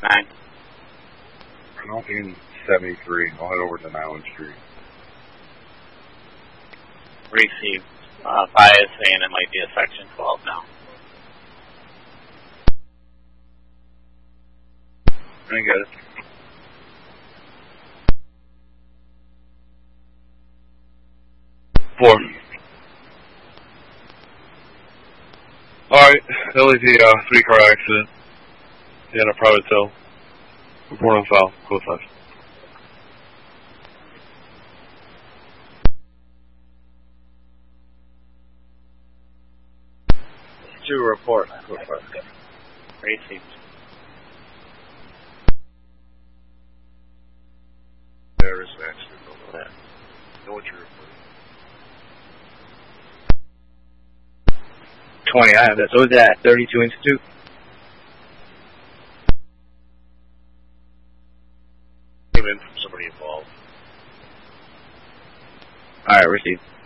9. Crossing 73. I'll head over to Nyland Street. Received. Bias saying it might be a section 12 now. I got it. Four. Alright, LAD, 3-car accident. In a private cell. Report on file. Close 5. To report. Close 5. Received. There is an accident over that. Know what you're reporting. 20, I have that. So is that 32 Institute? Came in from somebody involved. Alright, received.